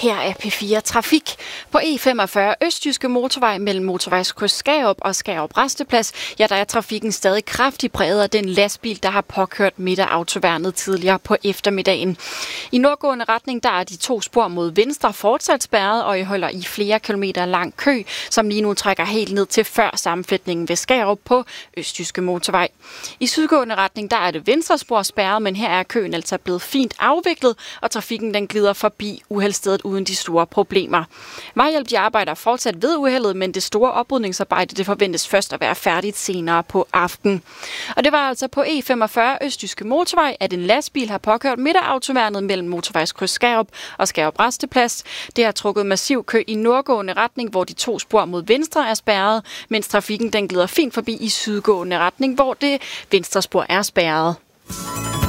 Her er P4 Trafik. På E45 Østjyske Motorvej mellem Motorvejskryds Skærup og Skærup Rasteplads, ja, der er trafikken stadig kraftigt præget af den lastbil, der har påkørt midt af autoværnet tidligere på eftermiddagen. I nordgående retning, der er de 2 spor mod venstre fortsat spærret, og I holder i flere kilometer lang kø, som lige nu trækker helt ned til før sammenfletningen ved Skærup på Østjyske Motorvej. I sydgående retning, der er det venstre spor spærret, men her er køen altså blevet fint afviklet, og trafikken den glider forbi uheldsstedet uden de store problemer. Vejhjælp de arbejder fortsat ved uheldet, men det store oprydningsarbejde det forventes først at være færdigt senere på aften. Og det var altså på E45 Østjyske Motorvej, at en lastbil har påkørt midt af autoværnet mellem Motorvejskryds Skærup og Skærup Rasteplads. Det har trukket massiv kø i nordgående retning, hvor de 2 spor mod venstre er spærret, mens trafikken den glider fint forbi i sydgående retning, hvor det venstre spor er spærret.